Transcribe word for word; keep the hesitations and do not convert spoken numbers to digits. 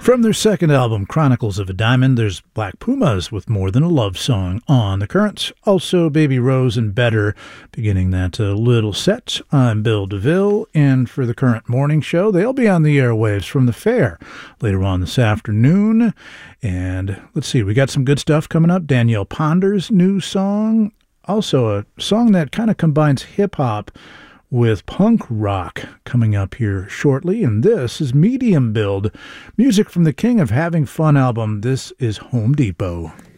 From their second album, Chronicles of a Diamond, there's Black Pumas with More Than a Love Song on the Currents. Also, Baby Rose and Better beginning that uh, little set. I'm Bill DeVille, and for the Current Morning Show, they'll be on the airwaves from the fair later on this afternoon. And let's see, we got some good stuff coming up. Danielle Ponder's new song. Also, a song that kind of combines hip-hop with punk rock coming up here shortly. And this is Medium Build, music from the King of Having Fun album. This is Home Depot.